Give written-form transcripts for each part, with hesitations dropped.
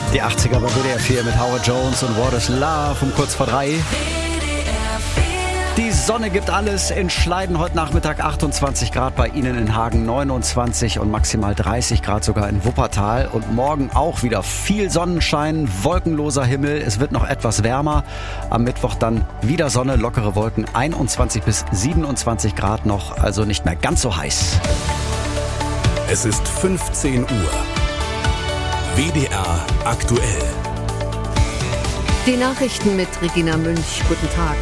Die 80er bei WDR 4 mit Howard Jones und What is Love um kurz vor 3. Die Sonne gibt alles. In Schleiden heute Nachmittag 28 Grad, bei Ihnen in Hagen 29 und maximal 30 Grad sogar in Wuppertal. Und morgen auch wieder viel Sonnenschein, wolkenloser Himmel. Es wird noch etwas wärmer. Am Mittwoch dann wieder Sonne, lockere Wolken, 21 bis 27 Grad noch. Also nicht mehr ganz so heiß. Es ist 15 Uhr. WDR aktuell. Die Nachrichten mit Regina Münch. Guten Tag.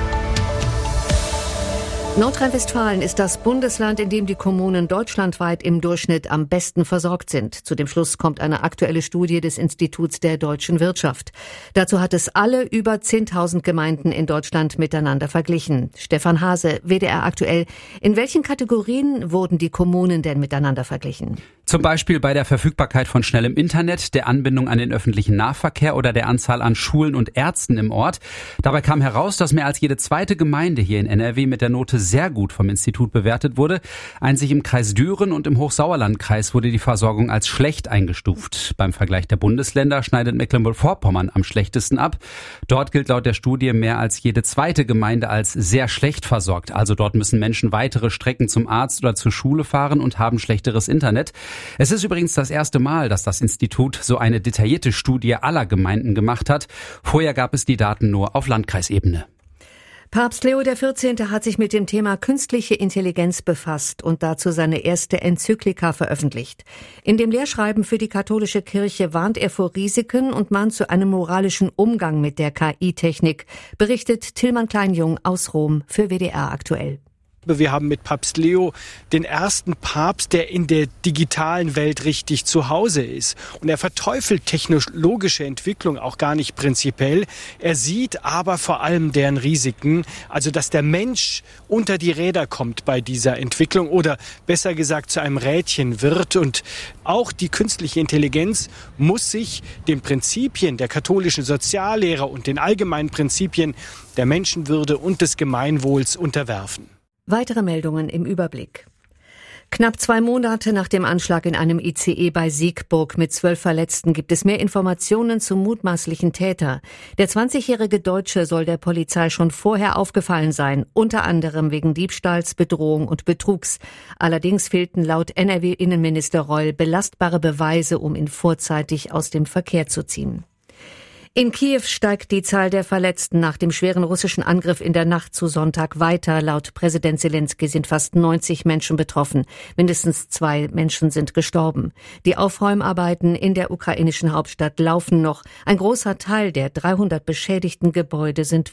Nordrhein-Westfalen ist das Bundesland, in dem die Kommunen deutschlandweit im Durchschnitt am besten versorgt sind. Zu dem Schluss kommt eine aktuelle Studie des Instituts der deutschen Wirtschaft. Dazu hat es alle über 10.000 Gemeinden in Deutschland miteinander verglichen. Stefan Hase, WDR aktuell. In welchen Kategorien wurden die Kommunen denn miteinander verglichen? Zum Beispiel bei der Verfügbarkeit von schnellem Internet, der Anbindung an den öffentlichen Nahverkehr oder der Anzahl an Schulen und Ärzten im Ort. Dabei kam heraus, dass mehr als jede zweite Gemeinde hier in NRW mit der Note sehr gut vom Institut bewertet wurde. Einzig im Kreis Düren und im Hochsauerlandkreis wurde die Versorgung als schlecht eingestuft. Beim Vergleich der Bundesländer schneidet Mecklenburg-Vorpommern am schlechtesten ab. Dort gilt laut der Studie mehr als jede zweite Gemeinde als sehr schlecht versorgt. Also dort müssen Menschen weitere Strecken zum Arzt oder zur Schule fahren und haben schlechteres Internet. Es ist übrigens das erste Mal, dass das Institut so eine detaillierte Studie aller Gemeinden gemacht hat. Vorher gab es die Daten nur auf Landkreisebene. Papst Leo XIV. Hat sich mit dem Thema künstliche Intelligenz befasst und dazu seine erste Enzyklika veröffentlicht. In dem Lehrschreiben für die katholische Kirche warnt er vor Risiken und mahnt zu einem moralischen Umgang mit der KI-Technik, berichtet Tillmann Kleinjung aus Rom für WDR aktuell. Wir haben mit Papst Leo den ersten Papst, der in der digitalen Welt richtig zu Hause ist. Und er verteufelt technologische Entwicklung auch gar nicht prinzipiell. Er sieht aber vor allem deren Risiken, also dass der Mensch unter die Räder kommt bei dieser Entwicklung oder besser gesagt zu einem Rädchen wird. Und auch die künstliche Intelligenz muss sich den Prinzipien der katholischen Soziallehre und den allgemeinen Prinzipien der Menschenwürde und des Gemeinwohls unterwerfen. Weitere Meldungen im Überblick. Knapp 2 Monate nach dem Anschlag in einem ICE bei Siegburg mit 12 Verletzten gibt es mehr Informationen zum mutmaßlichen Täter. Der 20-jährige Deutsche soll der Polizei schon vorher aufgefallen sein, unter anderem wegen Diebstahls, Bedrohung und Betrugs. Allerdings fehlten laut NRW-Innenminister Reul belastbare Beweise, um ihn vorzeitig aus dem Verkehr zu ziehen. In Kiew steigt die Zahl der Verletzten nach dem schweren russischen Angriff in der Nacht zu Sonntag weiter. Laut Präsident Zelensky sind fast 90 Menschen betroffen. Mindestens 2 Menschen sind gestorben. Die Aufräumarbeiten in der ukrainischen Hauptstadt laufen noch. Ein großer Teil der 300 beschädigten Gebäude sind